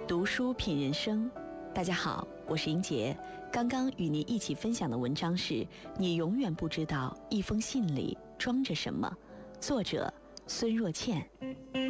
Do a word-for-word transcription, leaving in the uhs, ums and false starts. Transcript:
读书品人生，大家好，我是英杰。刚刚与您一起分享的文章是《你永远不知道一封信里装着什么》，作者孙若倩。